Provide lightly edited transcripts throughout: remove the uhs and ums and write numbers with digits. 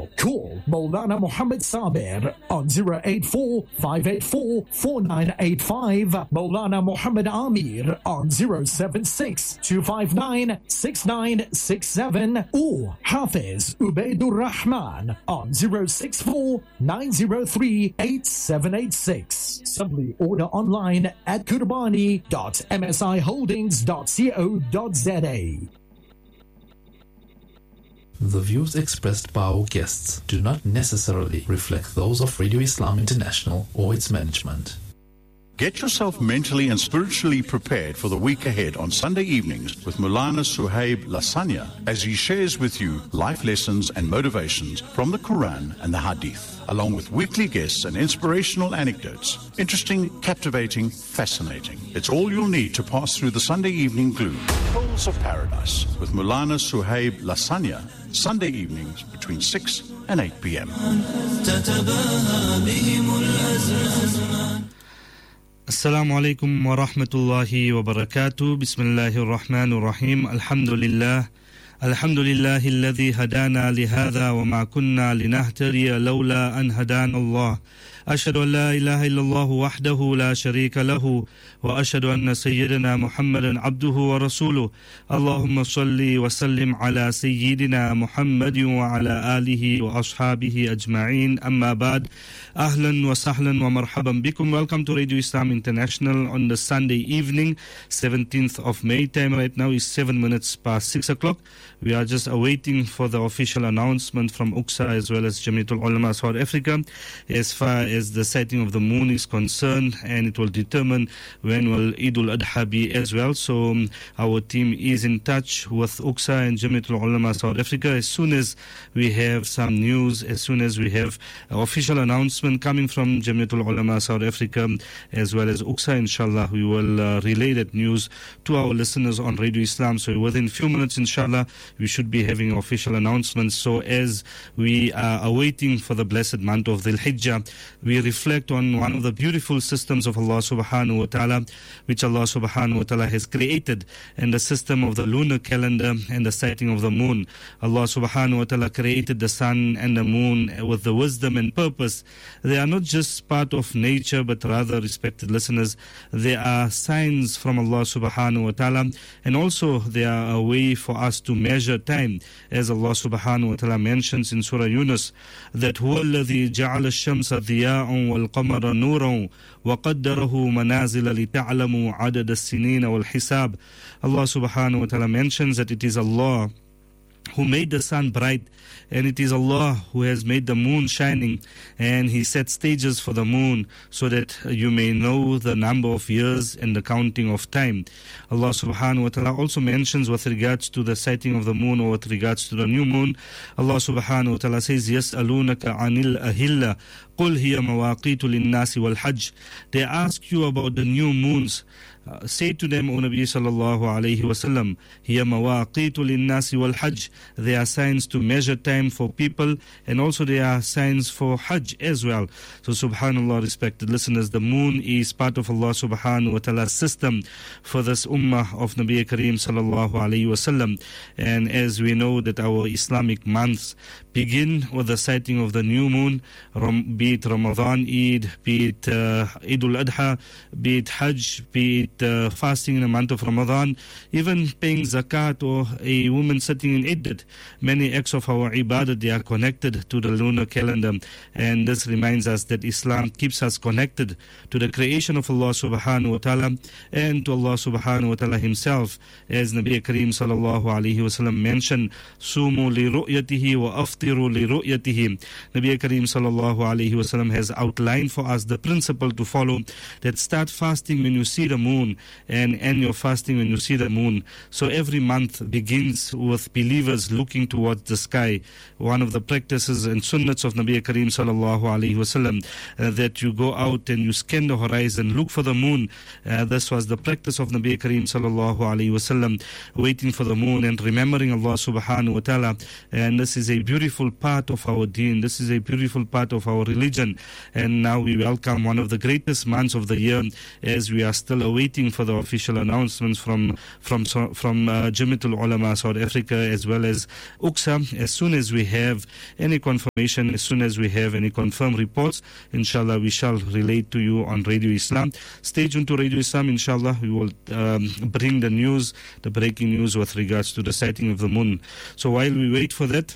Call Maulana Muhammad Sabir on 084-584-4985, Maulana Muhammad Amir on 076-259-6967, or Hafiz Ubaidur Rahman on 064-903-8786. Simply order online at kurbani.msiholdings.co.za. The views expressed by our guests do not necessarily reflect those of Radio Islam International or its management. Get yourself mentally and spiritually prepared for the week ahead on Sunday evenings with Maulana Suhaib Lasanya as he shares with you life lessons and motivations from the Quran and the Hadith, along with weekly guests and inspirational anecdotes. Interesting, captivating, fascinating. It's all you'll need to pass through the Sunday evening gloom. Pearls of Paradise with Maulana Suhaib Lasanya, Sunday evenings between 6 and 8 p.m. Assalamu alaikum wa rahmatullahi wa barakatuh. Bismillahir Rahmanir Rahim. Alhamdulillah. Alhamdulillahi alladhi hadana lihadha wa ma kunna linahtariya lawla an hadana Allah. Ashhadu an la ilaha illallah wahdahu la sharika lahu wa ashhadu anna sayyidina Muhammadan abduhu wa rasuluh. Allahumma salli wa sallim ala sayyidina Muhammadin wa ala alihi wa ashabihi ajma'in. Amma ba'd. Ahlan wa sahlan wa marhaban bikum. Welcome to Radio Islam International on the Sunday evening, 17th of May. Time right now is 7 minutes past 6 o'clock. We are just awaiting for the official announcement from UXA as well as Jamiatul Ulama South Africa as far as the sighting of the moon is concerned, and it will determine when will Eid al-Adha be as well. So our team is in touch with UXA and Jamiatul Ulama South Africa. As soon as we have some news, as soon as we have an official announcement coming from Jamiatul Ulama South Africa as well as UXA, inshallah, we will relay that news to our listeners on Radio Islam. So within a few minutes, inshallah, we should be having official announcements. So as we are awaiting for the blessed month of Dhul Hijjah, we reflect on one of the beautiful systems of Allah subhanahu wa ta'ala, which Allah subhanahu wa ta'ala has created, and the system of the lunar calendar and the sighting of the moon. Allah subhanahu wa ta'ala created the sun and the moon with the wisdom and purpose. They are not just part of nature, but rather, respected listeners, they are signs from Allah subhanahu wa ta'ala, and also they are a way for us to measure time, as Allah subhanahu wa ta'ala mentions in Surah Yunus that هُوَ الَّذِي جَعَلَ الشَّمْسَ ضِيَاءً وَالْقَمَرَ نُورًا وَقَدَّرَهُ مَنَازِلَ لِتَعْلَمُوا عَدَدَ السِّنِينَ وَالْحِسَابِ. Allah subhanahu wa ta'ala mentions that it is Allah who made the sun bright, and it is Allah who has made the moon shining, and He set stages for the moon so that you may know the number of years and the counting of time. Allah subhanahu wa ta'ala also mentions with regards to the sighting of the moon, or with regards to the new moon, Allah subhanahu wa ta'ala says, يَسْأَلُونَكَ عَنِ الْأَهِلَّةِ قُلْ هِيَ مَوَاقِيتُ لِلنَّاسِ وَالْحَجِّ. They ask you about the new moons. Say to them, O Nabi sallallahu alayhi wa sallam, hiya mawaqitu linnasi wal hajj. They are signs to measure time for people, and also they are signs for hajj as well. So subhanallah, respected listeners, the moon is part of Allah subhanahu wa ta'ala's system for this ummah of Nabi Kareem sallallahu alayhi wa sallam. And as we know that our Islamic months begin with the sighting of the new moon, be it Ramadan Eid, be it Eid al-Adha, be it Hajj, be it fasting in the month of Ramadan, even paying zakat, or a woman sitting in iddat. Many acts of our ibadah, they are connected to the lunar calendar, and this reminds us that Islam keeps us connected to the creation of Allah subhanahu wa ta'ala and to Allah subhanahu wa ta'ala Himself, as Nabi Kareem sallallahu alayhi wa sallam mentioned, Sumu li ru'yatihi wa aftiru li ru'yatihi. Nabi Kareem sallallahu alayhi wa sallam has outlined for us the principle to follow, that start fasting when you see the moon and end your fasting when you see the moon. So every month begins with believers looking towards the sky. One of the practices and sunnats of Nabi Kareem sallallahu alayhi wa sallam, that you go out and you scan the horizon, look for the moon. This was the practice of Nabi Kareem sallallahu alayhi wa sallam, waiting for the moon and remembering Allah subhanahu wa ta'ala. And this is a beautiful part of our deen. This is a beautiful part of our religion. And now we welcome one of the greatest months of the year, as we are still awaiting waiting for the official announcements from Jamiatul Ulama South Africa as well as UCSA. As soon as we have any confirmation, as soon as we have any confirmed reports, inshallah, we shall relate to you on Radio Islam. Stay tuned to Radio Islam, inshallah. We will bring the news, the breaking news with regards to the sighting of the moon. So while we wait for that,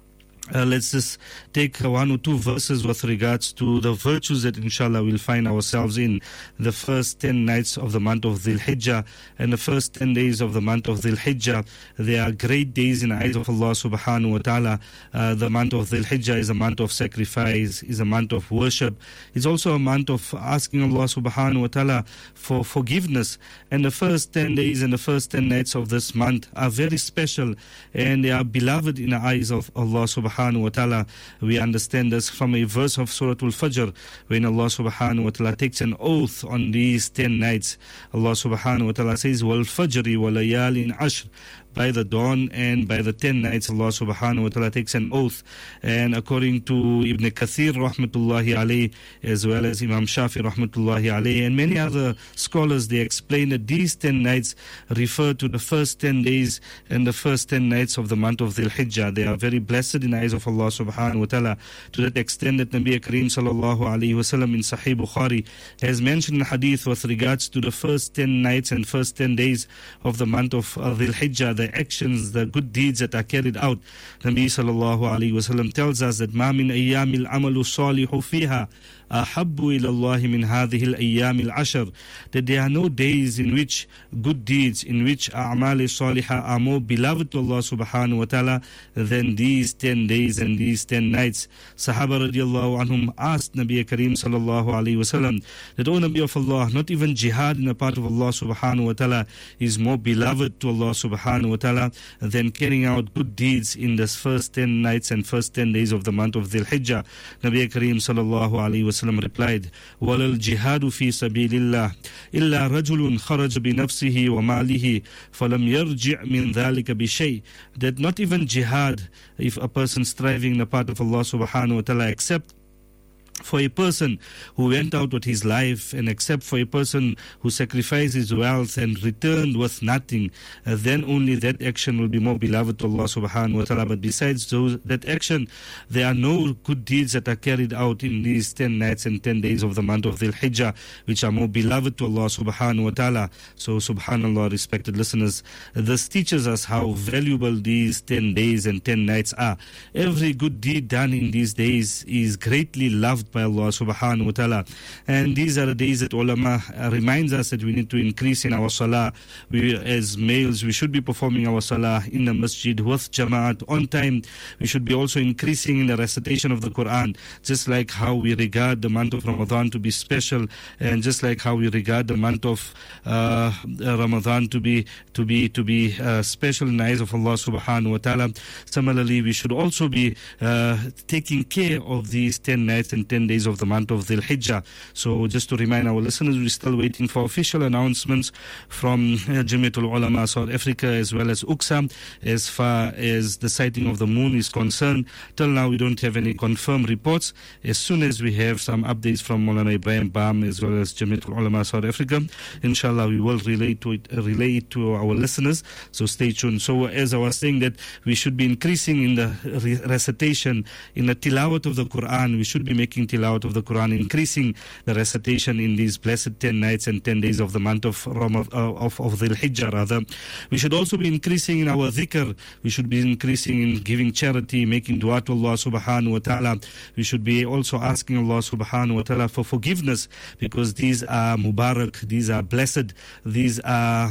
let's just take one or two verses with regards to the virtues that inshallah we'll find ourselves in the first 10 nights of the month of Dhul Hijjah and the first 10 days of the month of Dhul Hijjah. They are great days in the eyes of Allah subhanahu wa ta'ala. The month of Dhul Hijjah is a month of sacrifice, is a month of worship. It's also a month of asking Allah subhanahu wa ta'ala for forgiveness. And the first 10 days and the first 10 nights of this month are very special and they are beloved in the eyes of Allah subhanahu wa ta'ala. We understand this from a verse of Surah Al-Fajr, when Allah subhanahu wa ta'ala takes an oath on these 10 nights. Allah subhanahu wa ta'ala says, Wal Fajri wa layalin ashr. By the dawn and by the 10 nights, Allah subhanahu wa ta'ala takes an oath. And according to Ibn Kathir rahmatullahi alayhi, as well as Imam Shafi rahmatullahi alayhi, and many other scholars, they explain that these 10 nights refer to the first 10 days and the first 10 nights of the month of Dhul Hijjah. They are very blessed in the eyes of Allah subhanahu wa ta'ala, to that extent that Nabi Kareem sallallahu alayhi wa sallam in Sahih Bukhari has mentioned in hadith with regards to the first 10 nights and first 10 days of the month of Dhul Hijjah, the actions, the good deeds that are carried out. Nabi sallallahu alayhi wa sallam tells us that ma min ayyamil amalu salihu fiha ahabbu ila Allah min hadhihi al-ayyam al-ashr, that there are no days in which good deeds, in which a'mal salihah are more beloved to Allah subhanahu wa ta'ala than these 10 days and these 10 nights. Sahaba radiallahu anhum asked Nabi Kareem sallallahu alayhi wa sallam that, O Nabi of Allah, not even jihad in the part of Allah subhanahu wa ta'ala is more beloved to Allah subhanahu wa ta'ala than carrying out good deeds in the first 10 nights and first 10 days of the month of Dhul Hijjah. Nabi Kareem sallallahu alayhi wa sallam replied, وَلَا الْجِهَادُ فِي سَبِيلِ اللَّهِ إِلَّا رَجُلٌ خَرَجَ بِنَفْسِهِ وَمَالِهِ فَلَمْ يَرْجِعْ مِنْ ذَلِكَ بِشَيْءٍ. That not even jihad, if a person striving in the path of Allah subhanahu wa ta'ala, except for a person who went out with his life, and except for a person who sacrificed his wealth and returned with nothing, then only that action will be more beloved to Allah subhanahu wa ta'ala. But besides that action, there are no good deeds that are carried out in these 10 nights and 10 days of the month of Dhul Hijjah which are more beloved to Allah subhanahu wa ta'ala. So subhanallah, respected listeners, this teaches us how valuable these 10 days and 10 nights are. Every good deed done in these days is greatly loved by Allah subhanahu wa ta'ala. And these are the days that ulama reminds us that we need to increase in our salah. We, as males, we should be performing our salah in the masjid with jama'at on time. We should be also increasing in the recitation of the Quran, just like how we regard the month of Ramadan to be special, and just like how we regard the month of Ramadan to be special in the eyes of Allah subhanahu wa ta'ala. Similarly, we should also be taking care of these 10 nights and 10 days of the month of Dhul Hijjah. So just to remind our listeners, we're still waiting for official announcements from Jamiatul Ulama South Africa as well as UCSA as far as the sighting of the moon is concerned. Till now, we don't have any confirmed reports. As soon as we have some updates from Maulana Ibrahim Bam as well as Jamiatul Ulama South Africa, inshallah, we will relay it to our listeners. So stay tuned. So as I was saying, that we should be increasing in the recitation, in the tilawat of the Quran. We should be making tilawat of the Quran, increasing the recitation in these blessed 10 nights and 10 days of the month of Dhul Hijjah rather. We should also be increasing in our dhikr. We should be increasing in giving charity, making dua to Allah subhanahu wa ta'ala. We should be also asking Allah subhanahu wa ta'ala for forgiveness, because these are mubarak, these are blessed, these are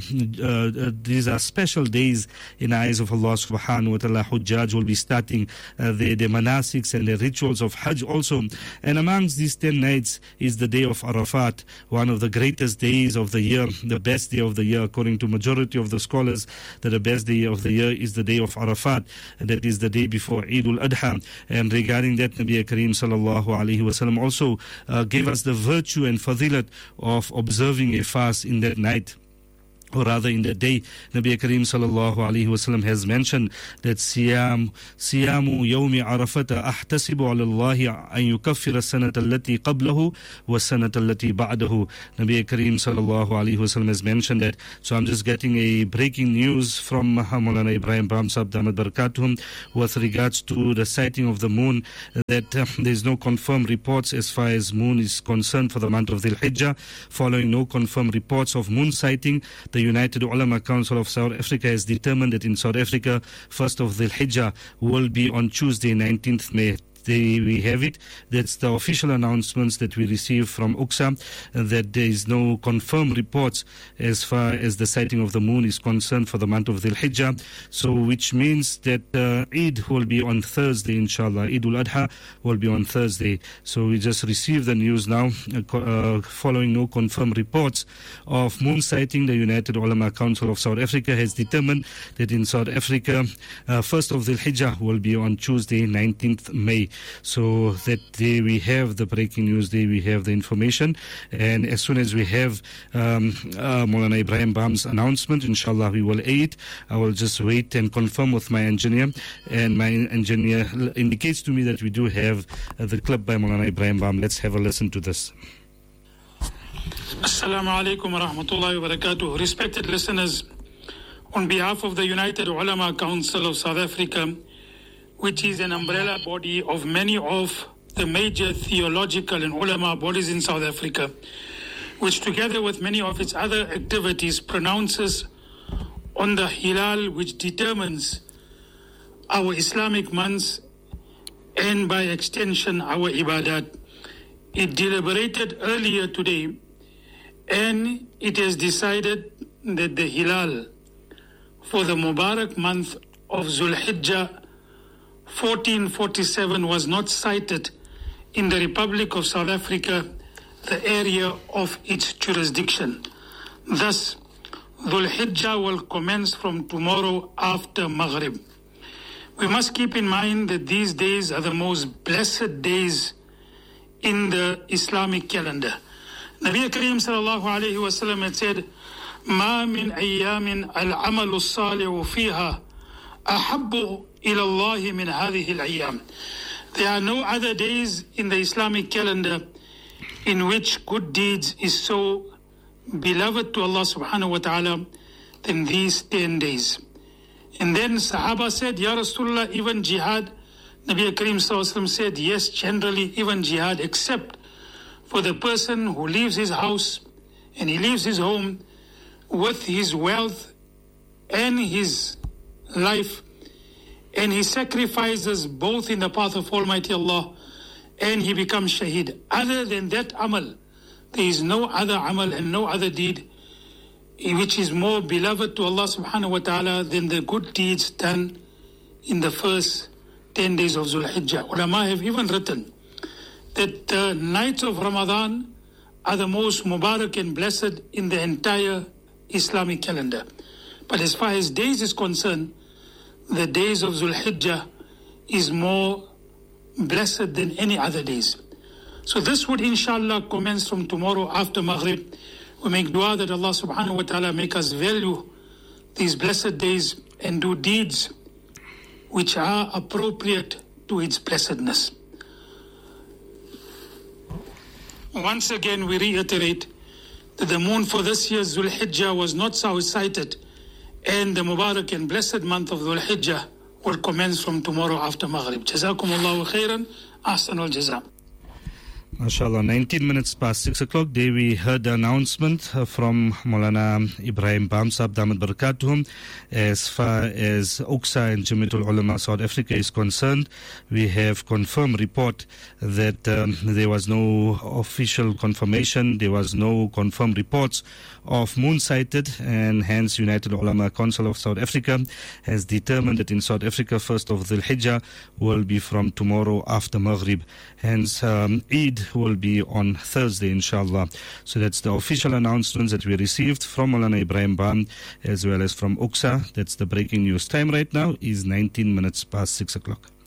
special days in the eyes of Allah subhanahu wa ta'ala. Hujjaj will be starting the manasiks and the rituals of Hajj also. And amongst these 10 nights is the day of Arafat, one of the greatest days of the year, the best day of the year, according to majority of the scholars, that the best day of the year is the day of Arafat, and that is the day before Eid al-Adha. And regarding that, Nabi Kareem sallallahu alayhi wa sallam also gave us the virtue and fadilat of observing a fast in that night. or rather in the day, Nabi Kareem sallallahu alayhi wasallam has mentioned that siyamu yawmi arafata ahtasibu ala Allahi an yukaffira sanata allati qablahu wa sanata allati ba'dahu. Nabi Kareem sallallahu alayhi wasallam has mentioned that. So I'm just getting a breaking news from Maulana Ibrahim Bam Sahib Damat Barakatuhum with regards to the sighting of the moon, that there's no confirmed reports as far as moon is concerned for the month of Dhul Hijjah. Following no confirmed reports of moon sighting, the United Ulama Council of South Africa has determined that in South Africa, 1st of Dhul Hijjah will be on Tuesday, 19th May. There we have it. That's the official announcements that we received from UXA, that there is no confirmed reports as far as the sighting of the moon is concerned for the month of Dhul Hijjah. So which means that Eid will be on Thursday, inshallah. Eid al-Adha will be on Thursday. So we just received the news now. Following no confirmed reports of moon sighting, the United Ulama Council of South Africa has determined that in South Africa, 1st of Dhul Hijjah will be on Tuesday, 19th May. So that day we have the breaking news, day we have the information, and as soon as we have Maulana Ibrahim Bam's announcement, inshallah we will aid. I will just wait and confirm with my engineer, and my engineer indicates to me that we do have the clip by Maulana Ibrahim Bam. Let's have a listen to this. Assalamu alaikum wa rahmatullahi wa barakatuh. Respected listeners, on behalf of the United Ulama Council of South Africa, which is an umbrella body of many of the major theological and ulama bodies in South Africa, which together with many of its other activities pronounces on the hilal which determines our Islamic months and by extension our ibadat. It deliberated earlier today and it has decided that the hilal for the Mubarak month of Dhul Hijjah 1447 was not sighted in the Republic of South Africa, the area of its jurisdiction. Thus, Dhul Hijjah will commence from tomorrow after Maghrib. We must keep in mind that these days are the most blessed days in the Islamic calendar. Nabi Kareem sallallahu alayhi wa sallam had said, "Ma min ayyamin al-amalu as-salihu fiha ahabbu ila Allah min hadhihi al-ayyam." There are no other days in the Islamic calendar in which good deeds is so beloved to Allah subhanahu wa ta'ala than these 10 days. And then Sahaba said, "Ya Rasulullah, even jihad?" Nabi Kareem sallallahu alayhi wa sallam said, "Yes, generally even jihad, except for the person who leaves his house and he leaves his home with his wealth and his life, and he sacrifices both in the path of Almighty Allah, and he becomes shaheed. Other than that amal, there is no other amal and no other deed which is more beloved to Allah subhanahu wa ta'ala than the good deeds done in the first 10 days of Dhul Hijjah. Ulama have even written that the nights of Ramadan are the most Mubarak and blessed in the entire Islamic calendar. But as far as days is concerned, the days of Dhul Hijjah is more blessed than any other days. So this would inshallah commence from tomorrow after Maghrib. We make dua that Allah subhanahu wa ta'ala make us value these blessed days and do deeds which are appropriate to its blessedness. Once again we reiterate that the moon for this year's Dhul Hijjah was not so sighted, and the Mubarak and blessed month of Dhul Hijjah will commence from tomorrow after Maghrib. Jazakumullahu khairan, ahsanul jaza. MashaAllah, 19 minutes past 6 o'clock. There we heard the announcement from Maulana Ibrahim Bam Sahib Damat Barakatuhum. As far as UXA and Jamiatul Ulama South Africa is concerned, we have confirmed report that there was no official confirmation, there was no confirmed reports of moon sighted, and hence United Ulama Council of South Africa has determined that in South Africa 1st of Dhul Hijjah will be from tomorrow after Maghrib. Hence Eid will be on Thursday, inshallah. So that's the official announcements that we received from Maulana Ibrahim Bam as well as from UXA. That's the breaking news. Time right now is 19 minutes past 6 o'clock.